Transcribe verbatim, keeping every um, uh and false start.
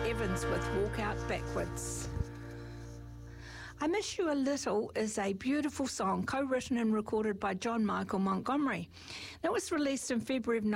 Evans with Walk Out Backwards. I Miss You a Little is a beautiful song co-written and recorded by John Michael Montgomery. That was released in February of